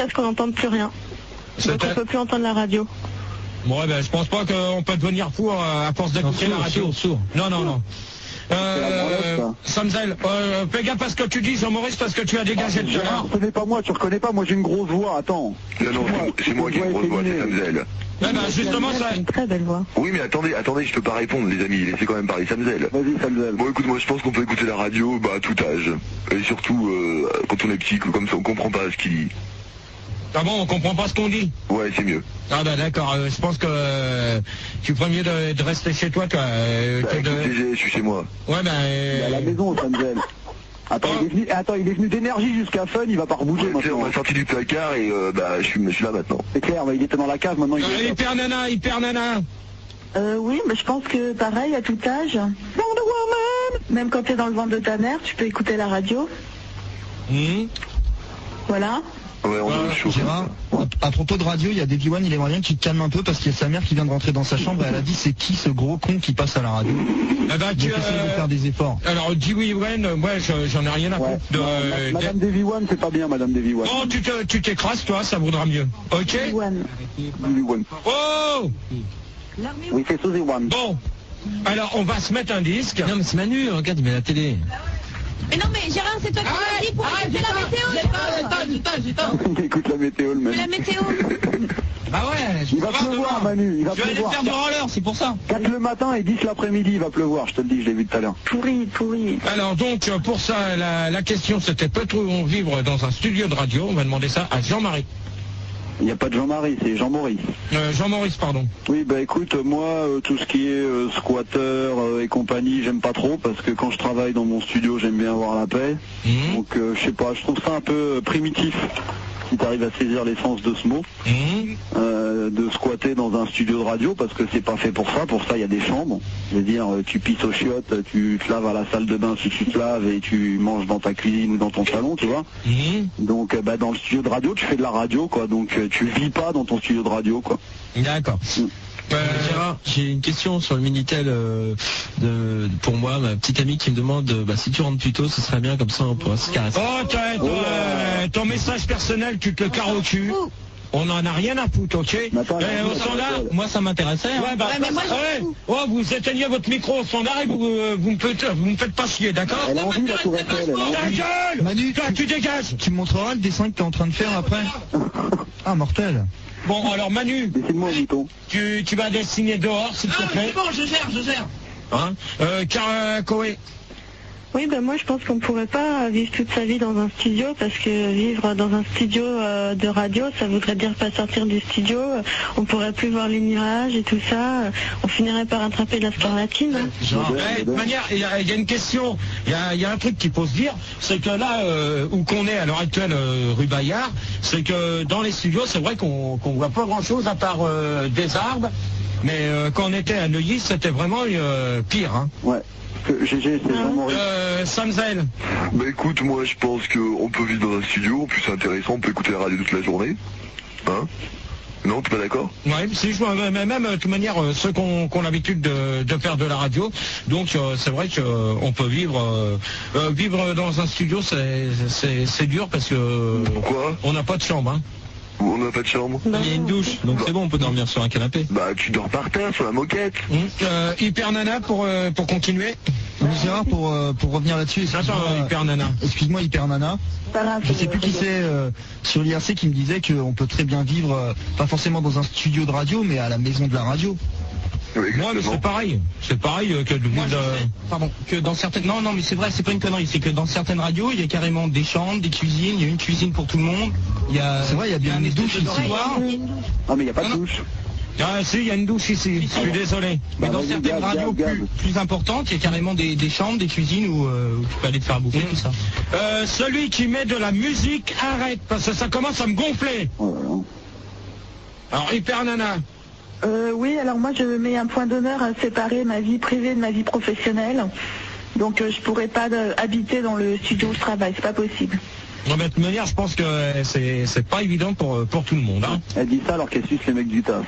parce qu'on n'entend plus rien. Donc on peut plus entendre la radio. Bon, je pense pas qu'on peut devenir fou à force d'écouter la radio. Sourd. Non. Samzel, fais gaffe à ce que tu dis, Jean-Maurice, parce que tu as dégagé de Gérard, ce n'est pas moi, tu reconnais pas, moi j'ai une grosse voix, attends. Non, c'est moi qui ai une grosse voix, c'est Samzel. Justement, ça... une très belle voix. Oui, mais attendez, je peux pas répondre, les amis, laissez quand même parler Samzel. Vas-y, Samzel. Bon, écoute, moi je pense qu'on peut écouter la radio, à tout âge. Et surtout, quand on est petit, comme ça, on comprend pas ce qu'il dit. Ah bon, on comprend pas ce qu'on dit? Ouais, c'est mieux. Ah d'accord, je pense que tu ferais mieux de rester chez toi, toi. Je suis chez moi. Ouais, à la maison, Samzel. Attends, il est venu d'énergie jusqu'à Fun, il va pas rebouger maintenant. On m'a sorti du placard et je suis là maintenant. C'est clair, il était dans la cave, maintenant il est hyper nana. Oui, mais je pense que pareil, à tout âge. Wonder Woman. Même quand t'es dans le ventre de ta mère, tu peux écouter la radio. Voilà. Ouais, Gérard, à propos de radio, il y a Davy One, il aimerait bien que tu te calmes un peu parce qu'il y a sa mère qui vient de rentrer dans sa chambre et elle a dit c'est qui ce gros con qui passe à la radio. Tu essaies de faire des efforts. Alors Davy One, moi j'en ai rien à foutre. Madame Davy One, c'est pas bien, Madame Davy One. Oh, tu t'écrases toi, ça vaudra mieux. Ok. Davy One. Oh. Oui, c'est Suzy One. Bon, alors on va se mettre un disque. Non mais c'est Manu, regarde, il met la télé. Mais non, mais Gérard, c'est toi qui m'as dit pour écouter la météo. J'écoute. Écoute la météo, le même. La météo. Bah ouais, il va pleuvoir, Manu, il va pleuvoir. Je vais aller faire du roller, c'est pour ça. 4 le matin et 10 l'après-midi, il va pleuvoir, je te le dis, je l'ai vu tout à l'heure. Pourri. Alors donc, pour ça, la question c'était peut-on vivre dans un studio de radio? On va demander ça à Jean-Marie. Il n'y a pas de Jean-Marie, c'est Jean-Maurice. Jean-Maurice, pardon. Oui, écoute, moi, tout ce qui est squatter et compagnie, j'aime pas trop, parce que quand je travaille dans mon studio, j'aime bien avoir la paix. Donc, je sais pas, je trouve ça un peu primitif, si tu arrives à saisir l'essence de ce mot, de squatter dans un studio de radio, parce que c'est pas fait pour ça il y a des chambres. Je veux dire, tu pisses aux chiottes, tu te laves à la salle de bain si tu te laves, et tu manges dans ta cuisine ou dans ton salon, tu vois. Donc, dans le studio de radio, tu fais de la radio, quoi, donc tu vis pas dans ton studio de radio, quoi. D'accord. Gérard, j'ai une question sur le Minitel pour moi, ma petite amie qui me demande si tu rentres plus tôt, ce serait bien, comme ça on pourra se caresser. Oh, ton message personnel, tu te le carres au cul. On en a rien à foutre, ok? Au standard, moi ça m'intéressait. Mais moi, vous éteignez votre micro au standard et vous me faites pas chier, d'accord? Elle a envie, la tour Eiffel, elle a envie. Ta gueule! Manu, tu dégages! Tu me montreras le dessin que tu es en train de faire après? Ah, mortel. Bon, alors Manu, dessine-moi un bouton. Tu vas dessiner dehors, s'il te plaît. C'est bon, je gère. Koé. Oui, moi je pense qu'on pourrait pas vivre toute sa vie dans un studio, parce que vivre dans un studio de radio, ça voudrait dire pas sortir du studio, on pourrait plus voir les nuages et tout ça, on finirait par attraper de la scarlatine. De toute manière, il y a une question, il y a un truc qu'il faut se dire, c'est que là où qu'on est à l'heure actuelle rue Bayard, c'est que dans les studios, c'est vrai qu'on voit pas grand chose à part des arbres, mais quand on était à Neuilly, c'était vraiment pire. Hein. Ouais. GG, c'est Jean-Maurice. Samzel. Écoute, moi je pense qu'on peut vivre dans un studio, en plus c'est intéressant, on peut écouter la radio toute la journée. Hein? Non, t'es pas d'accord? Ouais, si je vois, même de toute manière, ceux qui ont l'habitude de faire de la radio, donc c'est vrai qu'on peut vivre dans un studio, c'est dur parce que pourquoi? On n'a pas de chambre. Hein. On n'a pas de chambre. Il y a une douche, donc c'est bon, on peut dormir sur un canapé. Tu dors par terre, sur la moquette. Hyper Nana pour continuer. Gérard, pour revenir là-dessus, Hyper Nana. Excuse-moi, Hyper Nana. Je sais plus qui c'est sur l'IRC qui me disait qu'on peut très bien vivre, pas forcément dans un studio de radio, mais à la maison de la radio. Moi, mais c'est pareil. C'est pareil que que dans certaines. Non, mais c'est vrai, c'est pas une connerie. C'est que dans certaines radios, il y a carrément des chambres, des cuisines. Il y a une cuisine pour tout le monde. C'est vrai, il y a bien une douche ici. Ah, mais il n'y a pas de douche. Ah si, il y a une douche ici, je suis désolé. Mais dans certaines radios plus importantes, il y a carrément des chambres, des cuisines où tu peux aller te faire bouffer, tout ça. Celui qui met de la musique, arrête, parce que ça commence à me gonfler. Alors, Hyper Nana. Oui, alors moi je mets un point d'honneur à séparer ma vie privée de ma vie professionnelle. Donc je pourrais pas habiter dans le studio où je travaille, c'est pas possible. Non, mais de toute manière, je pense que c'est pas évident pour tout le monde. Hein. Elle dit ça alors qu'elle suce les mecs du taf.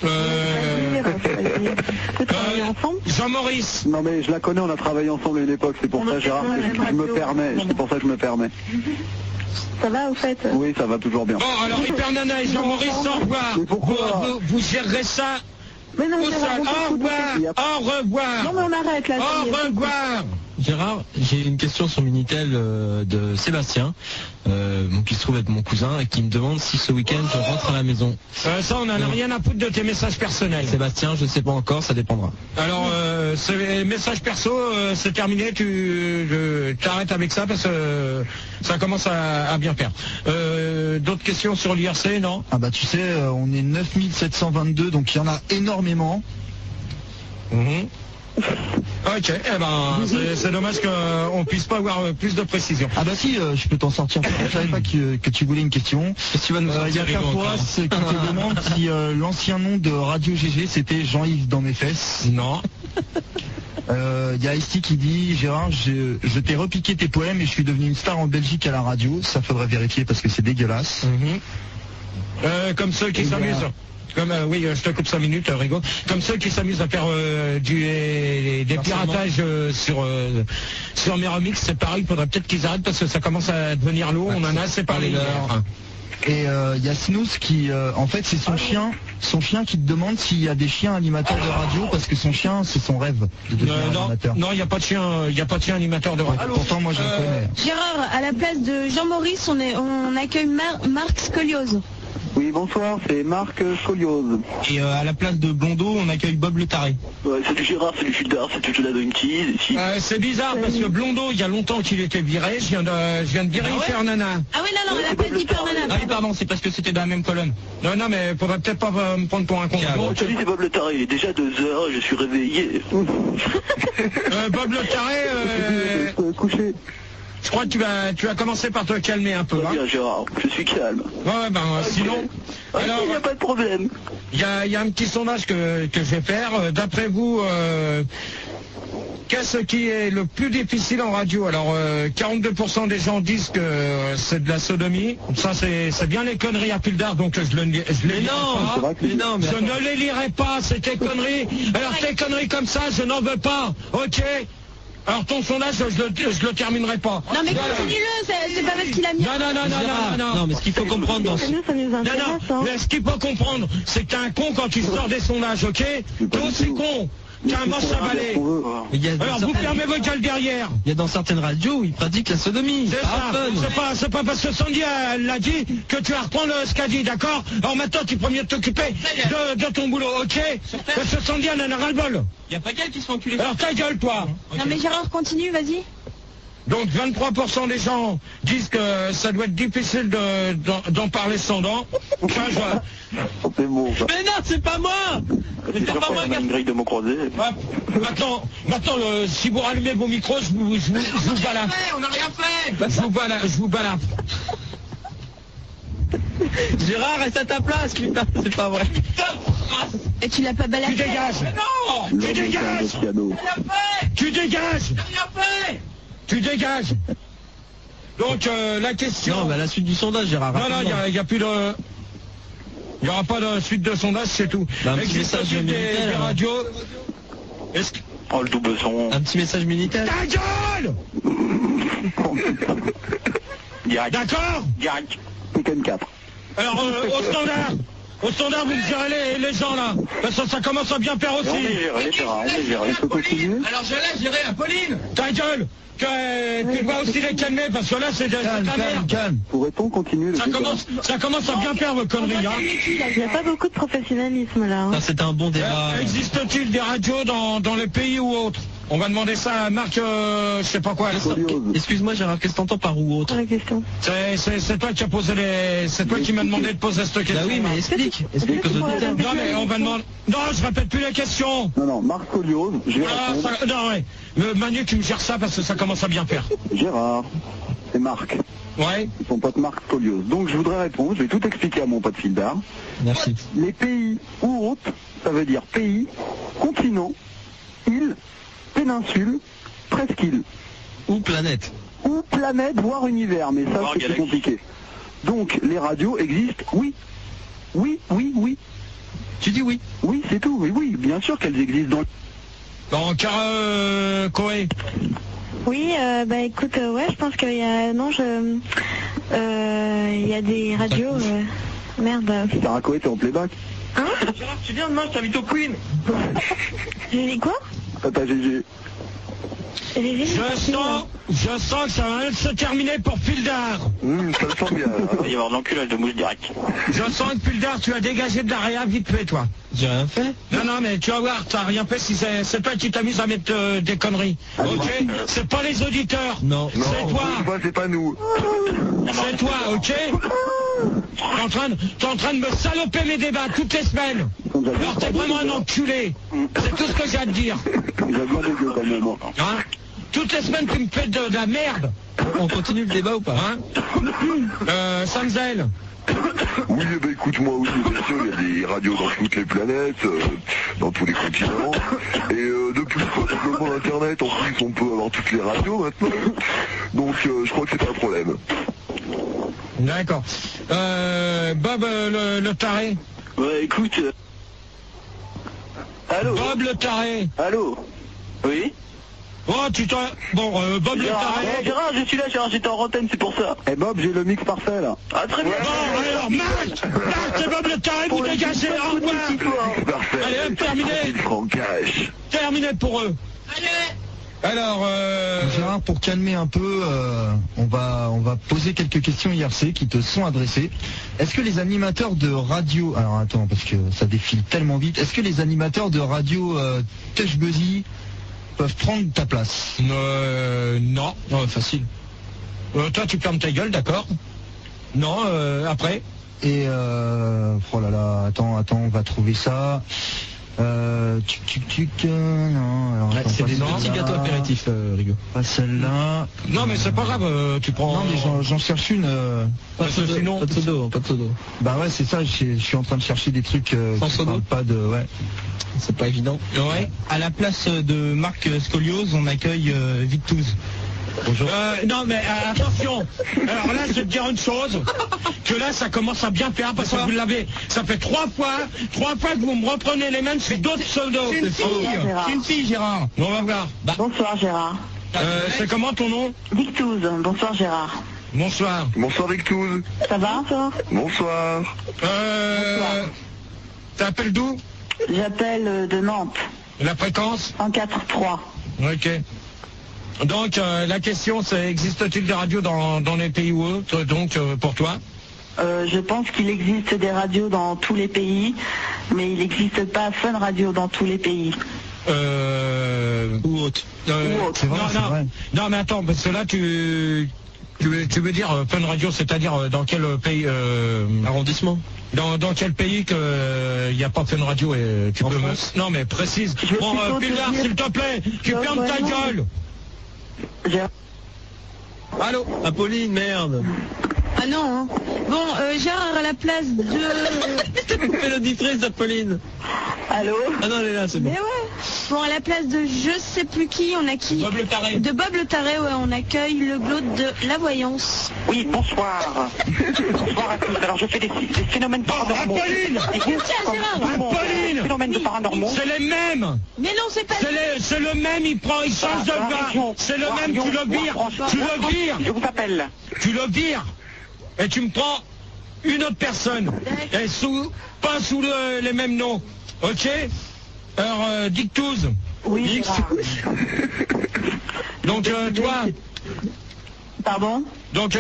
Jean-Maurice. Non mais je la connais, on a travaillé ensemble à une époque, c'est pour ça Gérard que je me permets. C'est pour ça que je me permets. Ça va au fait? Oui, ça va toujours bien. Bon, alors Hyper Nana et Jean-Maurice, au revoir. Vous gérerez ça. Mais non, au revoir. Non mais on arrête là. Au revoir. Gérard, j'ai une question sur Minitel de Sébastien, qui se trouve être mon cousin, et qui me demande si ce week-end je rentre à la maison. Ça, on n'en a rien à foutre de tes messages personnels. Sébastien, je sais pas encore, ça dépendra. Alors, ces messages perso, c'est terminé, tu t'arrêtes avec ça parce que ça commence à bien faire. D'autres questions sur l'IRC, non? Ah bah tu sais, on est 9722, donc il y en a énormément. Ok, eh ben, c'est dommage qu'on puisse pas avoir plus de précision. Ah bah si, je peux t'en sortir. Je savais pas que tu voulais une question. Il y a Carpoas qui te demande si l'ancien nom de Radio GG c'était Jean-Yves dans mes fesses. Non. Il y a Isti qui dit Gérard, je t'ai repiqué tes poèmes et je suis devenu une star en Belgique à la radio. Ça faudrait vérifier parce que c'est dégueulasse. Comme ceux qui s'amusent. Oui, je te coupe 5 minutes, Rigo. Comme ceux qui s'amusent à faire des piratages sur mes remixes, c'est pareil, il faudrait peut-être qu'ils arrêtent parce que ça commence à devenir lourd, on en a assez parlé hier. Et il y a Snooze qui, en fait, c'est son chien qui te demande s'il y a des chiens animateurs de radio parce que son chien, c'est son rêve de devenir animateur. Non, il n'y a pas de chien animateur de radio. Pourtant, moi, je le connais. Gérard, à la place de Jean-Maurice, on accueille Marc Scoliose. Oui, bonsoir, c'est Marc Scoliose. Et à la place de Blondeau, on accueille Bob le Taré. Ouais, salut Gérard, salut Fildar, c'est tout la Donkey. C'est bizarre parce que Blondeau, il y a longtemps qu'il était viré, je viens de virer Hyper Nana. Ah oui, non, à la place d'Hyper Nana. Ah oui, pardon, c'est parce que c'était dans la même colonne. Non, mais faudrait peut-être pas me prendre pour un con. Salut, c'est Bob le Taré, il est déjà 2h, je suis réveillé. Bob le Taré, couché. Je crois que tu vas commencer par te calmer un peu. Bien, Gérard, je suis calme. Ouais, sinon... Alors, il n'y a pas de problème. Il y a un petit sondage que je vais faire. D'après vous, qu'est-ce qui est le plus difficile en radio? Alors, 42% des gens disent que c'est de la sodomie. Ça, c'est bien les conneries à Pildar, donc je les lirai pas. Mais non, je ne les lirai pas, c'est tes conneries. Alors, tes conneries comme ça, je n'en veux pas. Ok? Alors ton sondage, je le terminerai pas. Non mais continue-le, c'est pas parce qu'il a mis... Non, mais ce qu'il faut comprendre dans ce... mais ce qu'il faut comprendre, c'est que t'es un con quand tu sors des sondages, ok? Toi aussi con. T'es un manche à balai. Alors vous fermez vos gueules derrière. Il y a dans certaines radios où ils pratiquent la sodomie. C'est pas parce que Sandy elle l'a dit que tu vas reprendre ce qu'a dit, d'accord? Alors maintenant tu peux mieux t'occuper de ton boulot, ok? Parce que Sandy elle en a ras-le-bol. Il y a pas qu'elle qui se fait enculer. Alors ta gueule toi. Non mais Gérard, continue, vas-y. Donc 23% des gens disent que ça doit être difficile d'en parler sans dents. C'est beau. Mais non, c'est pas moi. C'est pas moi qui a une grille de mots croisés. Maintenant, si vous rallumez vos micros, je vous balafre. On n'a rien fait. Je vous balafre. Gérard, reste à ta place, putain, c'est pas vrai. Et tu l'as pas balayé. Tu dégages. Non, tu dégages. Tu dégages. Tu dégages. Donc la question... Non, mais à la suite du sondage, Gérard. Non, il n'y a plus de... Il n'y aura pas de suite de sondage, c'est tout. Un petit message Minitel. Des radios... Oh, le double son. Un petit message Minitel. Ta gueule. D'accord. Direct. Week-end 4. Alors, au standard, vous me gérez les gens là. Parce que ça commence à bien faire aussi. On est géré, il faut continuer. Alors je laisse gérer Apolline. Ta gueule. Que tu dois aussi les calmer parce que là c'est de ta merde. Calme. Pourrait-on continuer Ça commence à bien faire vos conneries. Il n'y a pas beaucoup de professionnalisme là. C'est un bon débat. Existe-t-il des radios dans le pays ou autre? On va demander ça à Marc, je sais pas quoi. Excuse-moi Gérard, qu'est-ce que t'entends par ou autre? La question. C'est toi qui as posé c'est toi qui m'as demandé de poser cette question. Bah oui, mais explique aux auditeurs. Non mais on va demander. Non, je répète plus les questions. Non, Marc Scoliose, je vais répondre. Non, ouais. Manu, tu me gères ça parce que ça commence à bien faire. Gérard, c'est Marc. Ouais. Son pote Marc Scoliose. Donc je voudrais répondre, je vais tout expliquer à mon pote Fildar. Merci. Les pays ou autres, ça veut dire pays, continent, île, péninsule, presqu'île. Ou planète. Ou planète, voire univers, mais ça c'est plus compliqué. Donc les radios existent, oui. Oui. Tu dis oui. Oui, c'est tout. Oui, bien sûr qu'elles existent dans... Donc, Koé. Oui, bah écoute, ouais, je pense qu'il y a... Non, il y a des radios... Merde. Sarah Koé, t'es en playback. Hein? Tu viens demain, je t'invite au Queen. J'ai dit quoi? Attends, GG. Je sens que ça va se terminer pour Pildar. Ça le sent bien. Il va y avoir de l'enculage de mouche direct. Je sens que Pildar, tu as dégagé de la réa vite fait, toi. J'ai rien fait. Non, mais tu vas voir, t'as rien fait si c'est toi qui t'amuses à mettre des conneries. Ok? C'est pas les auditeurs. Non. C'est toi. C'est pas nous. C'est toi, ok? T'es en train de me saloper mes débats toutes les semaines. Alors t'es vraiment un enculé. C'est tout ce que j'ai à te dire. Il a bien dégueu quand même. Hein? Toutes les semaines tu me fais de la merde. On continue le débat ou pas? Samzel. Oui, bah écoute, moi aussi, bien sûr, il y a des radios dans toutes les planètes, dans tous les continents. Et depuis le développement d'Internet, en plus, on peut avoir toutes les radios maintenant. Donc, je crois que c'est pas un problème. D'accord. Bob le taré. Ouais, écoute... Allô? Bob le taré. Allô? Oui? Oh, tu t'en... Bon, Bob le taré. Gérard, je suis là, Gérard, j'étais en antenne, c'est pour ça. Eh Bob, j'ai le mix parfait là. Ah, très bien. Bon, alors, Marc, c'est Bob le taré, vous dégagez, au revoir. Parfait. Allez, hop, terminé. Franck Cash. Terminé pour eux. Allez. Alors, Gérard, pour calmer un peu, on va poser quelques questions IRC qui te sont adressées. Est-ce que les animateurs de radio... Alors attends, parce que ça défile tellement vite. Est-ce que les animateurs de radio Touch Buzzy peuvent prendre ta place? Non. Facile. Toi, tu fermes ta gueule, d'accord? Non, après. Et oh là là, attends, on va trouver ça. Non, alors attends, c'est des petits gâteaux apéritifs, Rigo. Pas celle-là. Non, mais c'est pas grave, tu prends... Non, mais j'en cherche une. Pas de pseudo. Bah ouais, c'est ça, je suis en train de chercher des trucs sans qui pseudo. parlent pas de... Ouais. C'est pas évident. Ouais. À la place de Marc Scoliose, on accueille Victouz. Bonjour. Non, mais attention. Alors là, je vais te dire une chose, que là, ça commence à bien faire, parce que vous l'avez. Ça fait trois fois que vous me reprenez les mêmes sur d'autres pseudos. C'est une fille, Gérard. On va voir. Bonsoir Gérard. C'est comment ton nom? Victouz. Bonsoir Gérard. Bonsoir. Bonsoir Victouz. Ça va toi? Bonsoir. T'appelles d'où? J'appelle de Nantes. La fréquence? 104.3. Ok. Donc, la question, c'est existe-t-il des radios dans les pays ou autres, donc, pour toi? Je pense qu'il existe des radios dans tous les pays, mais il n'existe pas Fun Radio dans tous les pays. Ou autre. C'est vrai, c'est vrai. Non, mais attends, parce que là, tu veux dire Fun Radio, c'est-à-dire dans quel pays Arrondissement. Dans quel pays il n'y a pas Fun Radio et tu peux me... Non, mais précise. Bon, Pilar, s'il te plaît, tu fermes ta gueule. Allô? Apolline, merde. Ah non, hein. Bon, Gérard, à la place de... Méloditrice d'Apolline. Allô? Ah non, elle est là, c'est bon. Mais ouais. Bon, à la place de je sais plus qui, on a qui? Bob le taré. De Bob le taré, ouais, on accueille le glaude de la voyance. Oui, bonsoir. Bonsoir à tous. Alors, je fais des phénomènes paranormaux. Apolline! Apolline! Phénomènes de paranormaux. C'est les mêmes! Mais non, c'est pas... C'est le même, il change de voix. C'est le même, tu le vires. Tu le vires. Je vous appelle. Tu le vires. Et tu me prends une autre personne. Et pas sous les mêmes noms. Ok? Alors, Dictouz. Oui, Gérard. Donc, toi... Pardon? Donc,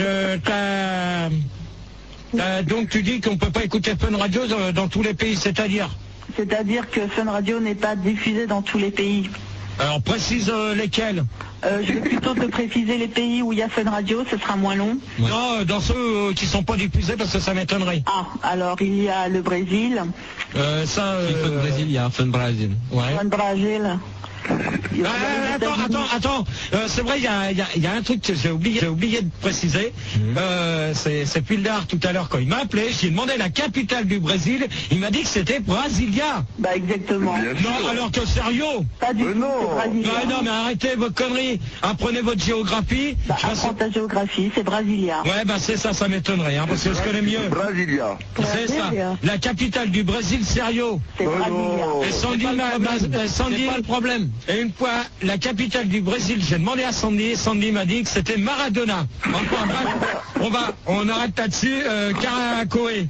donc tu dis qu'on peut pas écouter Fun Radio dans tous les pays, c'est-à-dire? C'est-à-dire que Fun Radio n'est pas diffusé dans tous les pays. Alors, précise lesquels? Je vais plutôt te préciser les pays où il y a Fun Radio, ce sera moins long. Ouais. Non, dans ceux qui sont pas diffusés parce que ça m'étonnerait. Ah, alors il y a le Brésil. Ça, Fun Brésil, il y a un Fun Brésil. Ouais. Fun Brésil. Attends, c'est vrai, il y a un truc que j'ai oublié de préciser. C'est Pildar tout à l'heure quand il m'a appelé, j'ai demandé la capitale du Brésil, il m'a dit que c'était Brasilia. Bah exactement. Non, alors que sérieux. Pas du tout, c'est Brasilia. Non, mais arrêtez vos conneries, apprenez votre géographie. Apprends ta géographie, c'est Brasilia. Ouais, bah c'est ça m'étonnerait, hein, parce que je connais mieux. Brasilia. C'est ça, la capitale du Brésil, sérieux. C'est Brasilia. Et Sandy C'est pas le problème. Et une fois, la capitale du Brésil, j'ai demandé à Sandy m'a dit que c'était Maradona. Enfin, bref, on arrête là-dessus, Caracoé.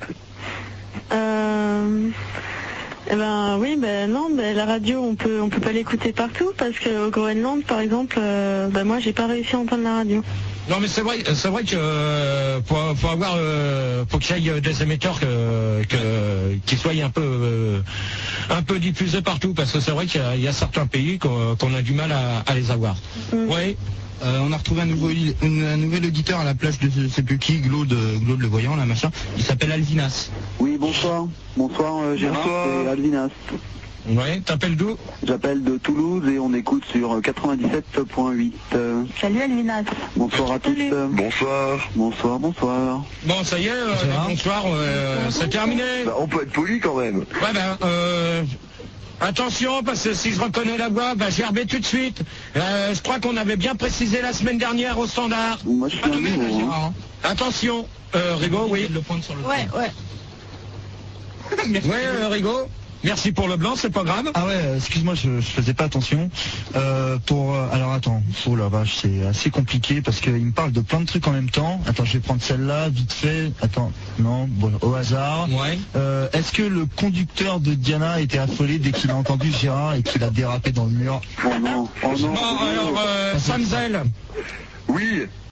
Eh ben oui, non, la radio on peut pas l'écouter partout parce qu'au Groenland par exemple, moi j'ai pas réussi à entendre la radio. Non mais c'est vrai que pour avoir pour qu'il y ait des émetteurs qui soient un peu diffusés partout, parce que c'est vrai qu'il y a certains pays qu'on a du mal à les avoir. Oui. On a retrouvé un nouvel auditeur à la plage de je sais plus qui, Glaude le voyant, là, machin. Il s'appelle Alvinas. Oui, bonsoir. Bonsoir Gérard, c'est Alvinas. Ouais, t'appelles d'où? J'appelle de Toulouse et on écoute sur 97.8. Salut Alvinas. Bonsoir à tous. Bonsoir. Bonsoir. Bon, ça y est, bonsoir, c'est terminé. Bah, on peut être poli quand même. Ouais, attention, parce que si je reconnais la voix, gerbez tout de suite. Je crois qu'on avait bien précisé la semaine dernière au standard. Moi je suis un nouveau. Attention, Rigaud, oui. Le point sur le Ouais. Ouais, Rigaud. Merci pour le blanc, c'est pas grave. Ah ouais, excuse-moi, je faisais pas attention. Alors attends, oh la vache, c'est assez compliqué parce qu'il me parle de plein de trucs en même temps. Attends, je vais prendre celle-là, vite fait. Attends, non, bon, au hasard. Ouais. Est-ce que le conducteur de Diana était affolé dès qu'il a entendu Gérard et qu'il a dérapé dans le mur? Oh non. Bon, alors, Samzel. Oui.